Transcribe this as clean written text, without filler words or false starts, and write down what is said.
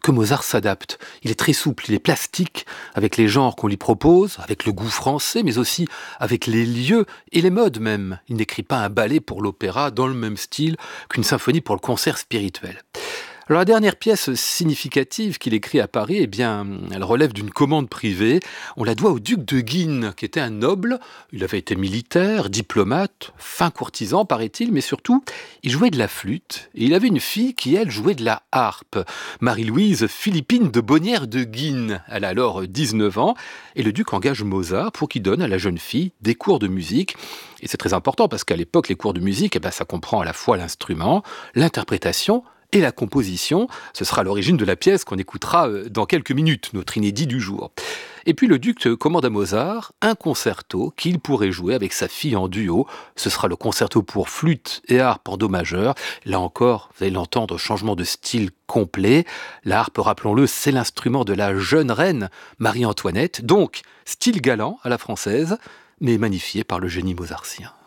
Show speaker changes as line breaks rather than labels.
que Mozart s'adapte. Il est très souple, il est plastique avec les genres qu'on lui propose, avec le goût français, mais aussi avec les lieux et les modes même. Il n'écrit pas un ballet pour l'opéra dans le même style qu'une symphonie pour le concert spirituel. Alors la dernière pièce significative qu'il écrit à Paris, eh bien, elle relève d'une commande privée. On la doit au duc de Guine, qui était un noble. Il avait été militaire, diplomate, fin courtisan, paraît-il, mais surtout, il jouait de la flûte. Et il avait une fille qui, elle, jouait de la harpe. Marie-Louise Philippine de Bonnières de Guine. Elle a alors 19 ans. Et le duc engage Mozart pour qu'il donne à la jeune fille des cours de musique. Et c'est très important parce qu'à l'époque, les cours de musique, ça comprend à la fois l'instrument, l'interprétation, et la composition. Ce sera l'origine de la pièce qu'on écoutera dans quelques minutes, notre inédit du jour. Et puis le duc commande à Mozart un concerto qu'il pourrait jouer avec sa fille en duo. Ce sera le concerto pour flûte et harpe en do majeur. Là encore, vous allez l'entendre, changement de style complet. La harpe, rappelons-le, c'est l'instrument de la jeune reine Marie-Antoinette. Donc, style galant à la française, mais magnifié par le génie mozartien.